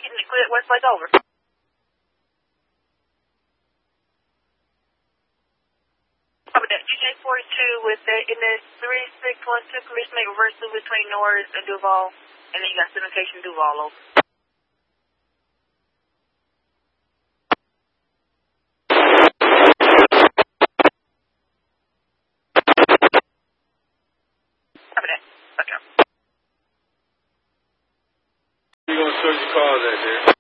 can clear West Lake over. DJ 42 with the, in the 3612, please make reversal between Norris and Duval, and then you got syndication Duval over. You're going to search your cars out there.